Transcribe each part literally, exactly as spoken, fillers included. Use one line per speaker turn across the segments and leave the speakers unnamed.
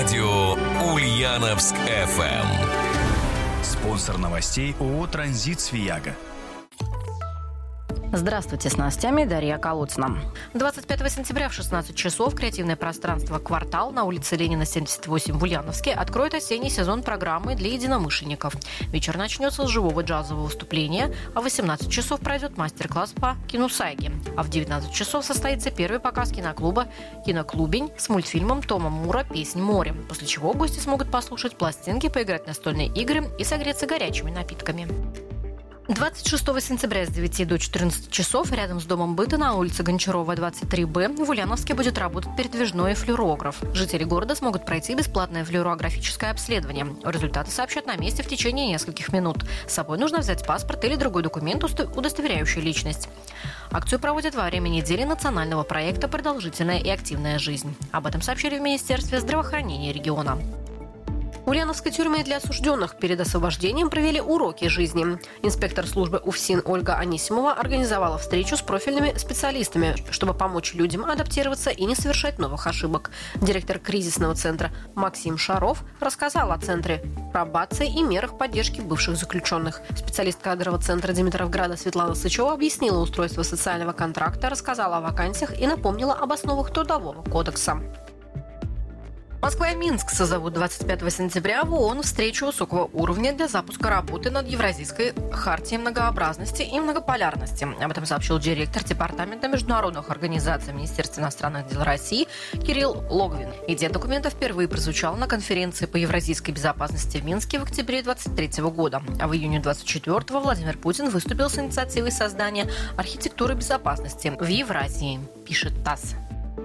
Радио Ульяновск эф эм.
Спонсор новостей ООО «Транзит Свияга».
Здравствуйте, с новостями Дарья Колодцина. двадцать пятого сентября в шестнадцать часов креативное пространство «Квартал» на улице Ленина, семьдесят восемь в Ульяновске откроет осенний сезон программы для единомышленников. Вечер начнется с живого джазового выступления, а в восемнадцать часов пройдет мастер-класс по киносайге. А в девятнадцать часов состоится первый показ киноклуба «Киноклубень» с мультфильмом Тома Мура «Песнь моря», после чего гости смогут послушать пластинки, поиграть в настольные игры и согреться горячими напитками. двадцать шестого сентября с девяти до четырнадцати часов рядом с домом быта на улице Гончарова, двадцать три бэ в Ульяновске будет работать передвижной флюорограф. Жители города смогут пройти бесплатное флюорографическое обследование. Результаты сообщат на месте в течение нескольких минут. С собой нужно взять паспорт или другой документ, удостоверяющий личность. Акцию проводят во время недели национального проекта «Продолжительная и активная жизнь». Об этом сообщили в Министерстве здравоохранения региона. В Ульяновской тюрьме для осужденных перед освобождением провели уроки жизни. Инспектор службы УФСИН Ольга Анисимова организовала встречу с профильными специалистами, чтобы помочь людям адаптироваться и не совершать новых ошибок. Директор кризисного центра Максим Шаров рассказал о центре пробации и мерах поддержки бывших заключенных. Специалист кадрового центра Димитровграда Светлана Сычева объяснила устройство социального контракта, рассказала о вакансиях и напомнила об основах Трудового кодекса. Москва и Минск созовут двадцать пятого сентября в ООН встречу высокого уровня для запуска работы над Евразийской хартией многообразности и многополярности. Об этом сообщил директор Департамента международных организаций Министерства иностранных дел России Кирилл Логвин. Идея документа впервые прозвучала на конференции по евразийской безопасности в Минске в октябре двадцать третьего года. А в июне двадцать четвёртого Владимир Путин выступил с инициативой создания архитектуры безопасности в Евразии, пишет ТАСС.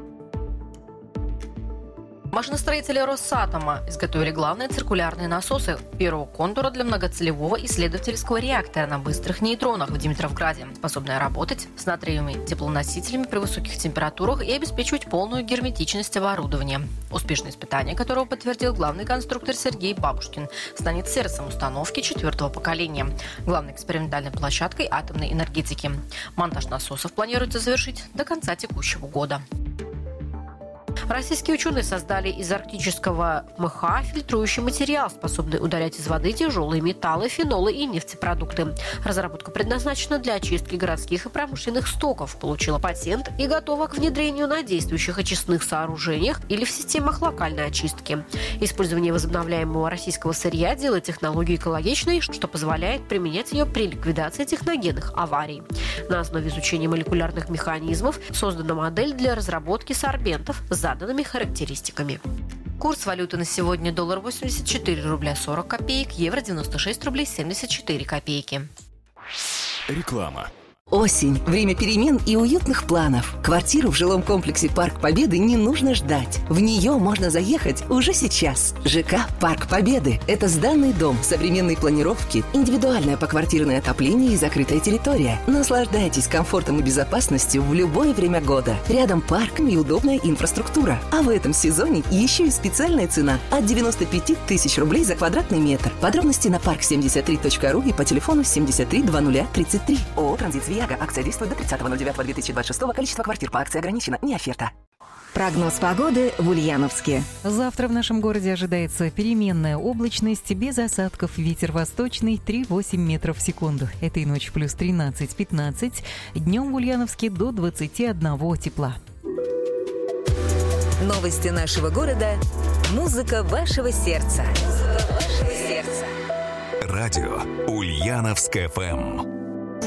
Машиностроители Росатома изготовили главные циркулярные насосы первого контура для многоцелевого исследовательского реактора на быстрых нейтронах в Димитровграде, способные работать с натриевыми теплоносителями при высоких температурах и обеспечивать полную герметичность оборудования. Успешное испытание, которого подтвердил главный конструктор Сергей Бабушкин, станет сердцем установки четвертого поколения, главной экспериментальной площадкой атомной энергетики. Монтаж насосов планируется завершить до конца текущего года. Российские ученые создали из арктического мха фильтрующий материал, способный удалять из воды тяжелые металлы, фенолы и нефтепродукты. Разработка предназначена для очистки городских и промышленных стоков, получила патент и готова к внедрению на действующих очистных сооружениях или в системах локальной очистки. Использование возобновляемого российского сырья делает технологию экологичной, что позволяет применять ее при ликвидации техногенных аварий. На основе изучения молекулярных механизмов создана модель для разработки сорбентов с заданными характеристиками. Курс валюты на сегодня: доллар восемьдесят четыре рубля сорок копеек, евро девяносто шесть рублей семьдесят четыре копейки.
Реклама.
Осень. Время перемен и уютных планов. Квартиру в жилом комплексе «Парк Победы» не нужно ждать. В нее можно заехать уже сейчас. ЖК «Парк Победы» – это сданный дом, современной планировки, индивидуальное поквартирное отопление и закрытая территория. Наслаждайтесь комфортом и безопасностью в любое время года. Рядом парк и удобная инфраструктура. А в этом сезоне еще и специальная цена от девяноста пяти тысяч рублей за квадратный метр. Подробности на парк семьдесят три точка ру и по телефону семьдесят три двадцать тридцать три. ООО «Транзит Свияга». Акция действует до тридцатого ноль девятого две тысячи двадцать шестого. Количество квартир по акции ограничено. Не оферта.
Прогноз погоды в Ульяновске.
Завтра в нашем городе ожидается переменная облачность, без осадков, ветер восточный три-восемь метров в секунду. Этой ночью плюс тринадцать-пятнадцать, днем в Ульяновске до двадцати одного тепла.
Новости нашего города. Музыка вашего сердца. Музыка вашего сердца.
Радио Ульяновск эф эм.